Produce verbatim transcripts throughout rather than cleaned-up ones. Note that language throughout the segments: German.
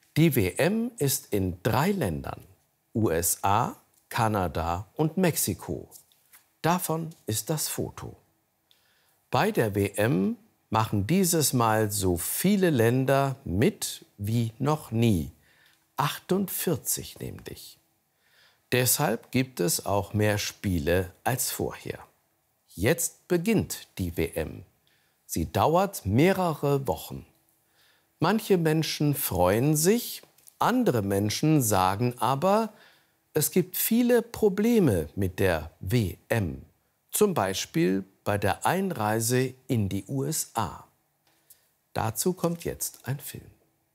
Die W M ist in drei Ländern: U S A, Kanada und Mexiko. Davon ist das Foto. Bei der W M machen dieses Mal so viele Länder mit wie noch nie. achtundvierzig nämlich. Deshalb gibt es auch mehr Spiele als vorher. Jetzt beginnt die W M. Sie dauert mehrere Wochen. Manche Menschen freuen sich, andere Menschen sagen aber, es gibt viele Probleme mit der W M. Zum Beispiel bei der Einreise in die U S A. Dazu kommt jetzt ein Film.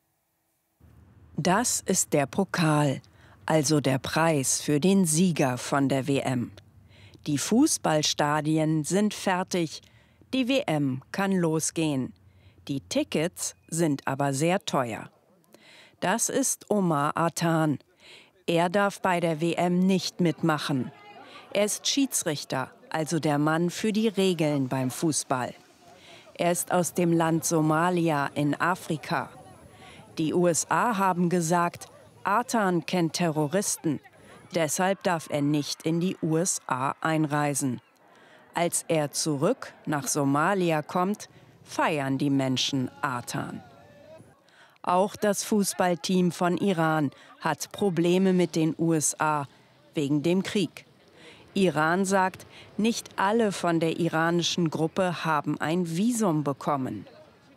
Das ist der Pokal, also der Preis für den Sieger von der W M. Die Fußballstadien sind fertig, die W M kann losgehen. Die Tickets sind aber sehr teuer. Das ist Omar Artan. Er darf bei der W M nicht mitmachen. Er ist Schiedsrichter, also der Mann für die Regeln beim Fußball. Er ist aus dem Land Somalia in Afrika. Die U S A haben gesagt, Artan kennt Terroristen. Deshalb darf er nicht in die U S A einreisen. Als er zurück nach Somalia kommt, feiern die Menschen Artan. Auch das Fußballteam von Iran hat Probleme mit den U S A wegen dem Krieg. Iran sagt, nicht alle von der iranischen Gruppe haben ein Visum bekommen.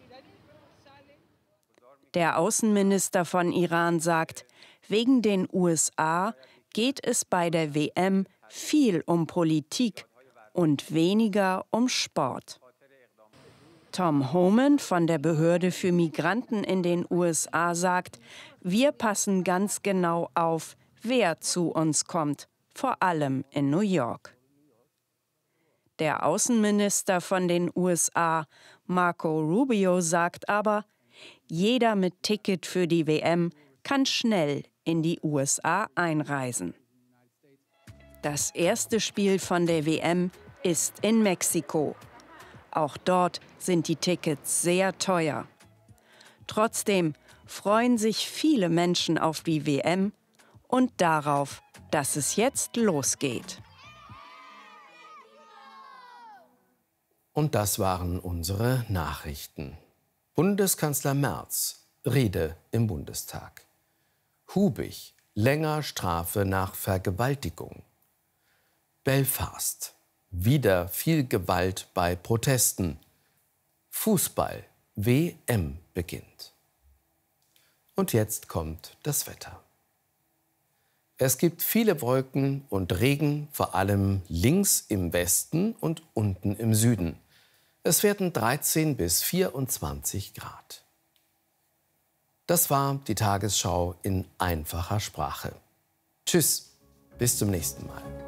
Der Außenminister von Iran sagt, wegen den U S A geht es bei der W M viel um Politik und weniger um Sport. Tom Homan von der Behörde für Migranten in den U S A sagt, wir passen ganz genau auf, wer zu uns kommt, vor allem in New York. Der Außenminister von den U S A, Marco Rubio, sagt aber, jeder mit Ticket für die W M kann schnell in die U S A einreisen. Das erste Spiel von der W M ist in Mexiko. Auch dort sind die Tickets sehr teuer. Trotzdem freuen sich viele Menschen auf die W M und darauf, dass es jetzt losgeht. Und das waren unsere Nachrichten. Bundeskanzler Merz, Rede im Bundestag. Hubig, länger Strafe nach Vergewaltigung. Belfast, wieder viel Gewalt bei Protesten. Fußball, W M beginnt. Und jetzt kommt das Wetter. Es gibt viele Wolken und Regen, vor allem links im Westen und unten im Süden. Es werden dreizehn bis vierundzwanzig Grad. Das war die Tagesschau in einfacher Sprache. Tschüss, bis zum nächsten Mal.